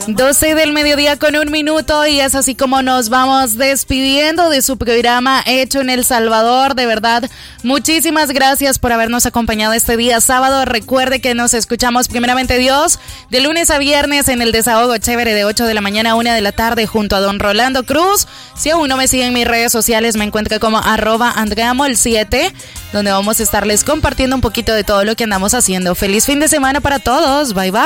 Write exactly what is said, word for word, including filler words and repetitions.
doce del mediodía con un minuto y es así como nos vamos despidiendo de su programa Hecho en El Salvador. De verdad, muchísimas gracias por habernos acompañado este día sábado. Recuerde que nos escuchamos primeramente Dios de lunes a viernes en el Desahogo Chévere de ocho de la mañana a una de la tarde junto a don Rolando Cruz. Si aún no me siguen en mis redes sociales, me encuentro como arroba andreamol siete, donde vamos a estarles compartiendo un poquito de todo lo que andamos haciendo. Feliz fin de semana para todos. Bye bye.